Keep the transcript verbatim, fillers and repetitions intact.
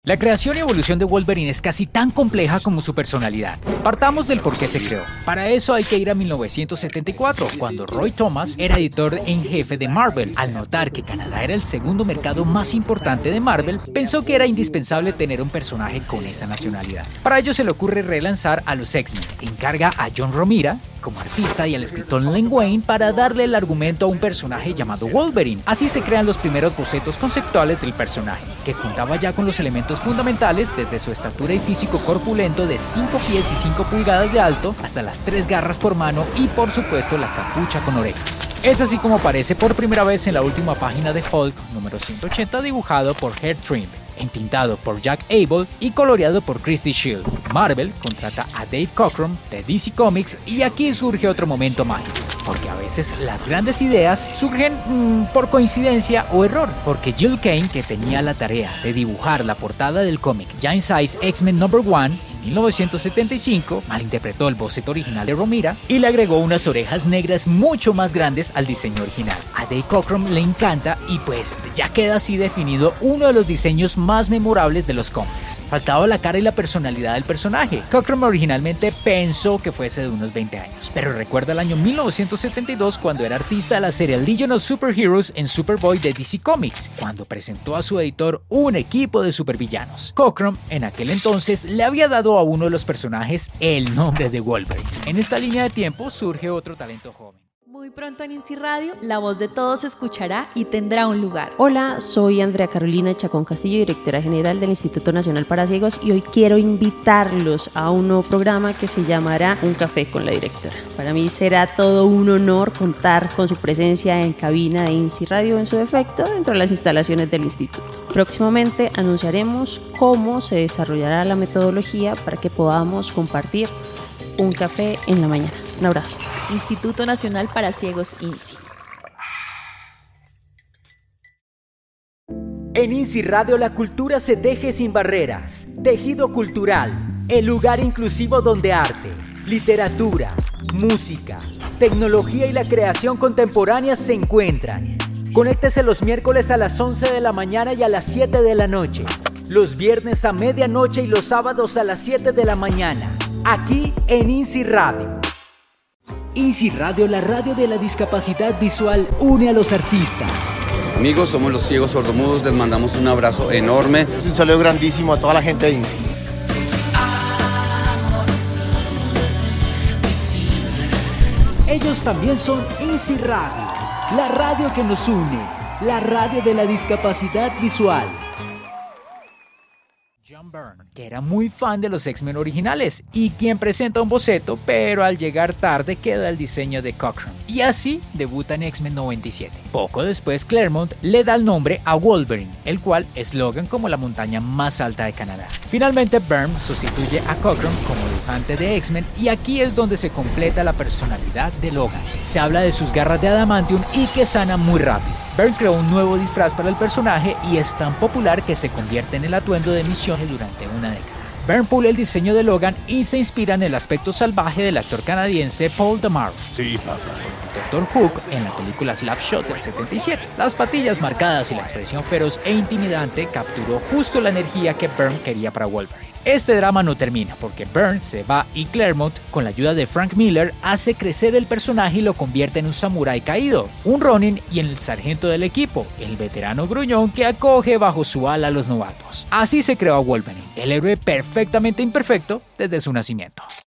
La creación y evolución de Wolverine es casi tan compleja como su personalidad. Partamos del por qué se creó. Para eso hay que ir a mil novecientos setenta y cuatro, cuando Roy Thomas era editor en jefe de Marvel. Al notar que Canadá era el segundo mercado más importante de Marvel, pensó que era indispensable tener un personaje con esa nacionalidad. Para ello se le ocurre relanzar a los X-Men. Encarga a John Romita como artista y al escritor Len Wein para darle el argumento a un personaje llamado Wolverine. Así se crean los primeros bocetos conceptuales del personaje, que contaba ya con los elementos fundamentales desde su estatura y físico corpulento de cinco pies y cinco pulgadas de alto hasta las tres garras por mano y por supuesto la capucha con orejas. Es así como aparece por primera vez en la última página de Hulk número ciento ochenta, dibujado por Herb Trimpe, entintado por Jack Abel y coloreado por Christy Shield. Marvel contrata a Dave Cockrum de D C Comics y aquí surge otro momento mágico, porque a veces las grandes ideas surgen mmm, por coincidencia o error, porque Gil Kane, que tenía la tarea de dibujar la portada del cómic Giant Size X-Men número uno en mil novecientos setenta y cinco, malinterpretó el boceto original de Romita y le agregó unas orejas negras mucho más grandes al diseño original. A Dave Cockrum le encanta y pues ya queda así definido uno de los diseños más memorables de los cómics. Faltaba la cara y la personalidad del personaje. Cockrum originalmente pensó que fuese de unos veinte años, pero recuerda el año mil novecientos setenta y dos cuando era artista de la serie Legion of Superheroes en Superboy de D C Comics, cuando presentó a su editor un equipo de supervillanos. Cockrum en aquel entonces le había dado a uno de los personajes el nombre de Wolverine. En esta línea de tiempo surge otro talento joven. Muy pronto en INSI Radio, la voz de todos se escuchará y tendrá un lugar. Hola, soy Andrea Carolina Chacón Castillo, directora general del Instituto Nacional para Ciegos, y hoy quiero invitarlos a un nuevo programa que se llamará Un Café con la Directora. Para mí será todo un honor contar con su presencia en cabina de INSI Radio en su defecto dentro de las instalaciones del instituto. Próximamente anunciaremos cómo se desarrollará la metodología para que podamos compartir un café en la mañana. Un abrazo. Instituto Nacional para Ciegos INSI. En INSI Radio la cultura se teje sin barreras. Tejido cultural, el lugar inclusivo donde arte, literatura, música, tecnología y la creación contemporánea se encuentran. Conéctese los miércoles a las once de la mañana y a las siete de la noche. Los viernes a medianoche y los sábados a las siete de la mañana. Aquí en INSI Radio. INSI Radio, la radio de la discapacidad visual, une a los artistas. Amigos, somos los Ciegos Sordomudos, les mandamos un abrazo enorme. Un saludo grandísimo a toda la gente de INSI. Ellos también son INSI Radio, la radio que nos une, la radio de la discapacidad visual. John Byrne, que era muy fan de los X-Men originales y quien presenta un boceto, pero al llegar tarde queda el diseño de Cockrum. Y así debuta en X-Men noventa y siete. Poco después Claremont le da el nombre a Wolverine, el cual es Logan como la montaña más alta de Canadá. Finalmente Byrne sustituye a Cockrum como dibujante de X-Men y aquí es donde se completa la personalidad de Logan. Se habla de sus garras de adamantium y que sana muy rápido. Byrne creó un nuevo disfraz para el personaje y es tan popular que se convierte en el atuendo de misiones durante una década. Byrne pule el diseño de Logan y se inspira en el aspecto salvaje del actor canadiense Paul Dameron. Sí, papá. Doctor Hook en la película Slapshot del setenta y siete. Las patillas marcadas y la expresión feroz e intimidante capturó justo la energía que Byrne quería para Wolverine. Este drama no termina porque Byrne se va y Claremont, con la ayuda de Frank Miller, hace crecer el personaje y lo convierte en un samurái caído, un ronin y en el sargento del equipo, el veterano gruñón que acoge bajo su ala a los novatos. Así se creó a Wolverine, el héroe perfectamente imperfecto desde su nacimiento.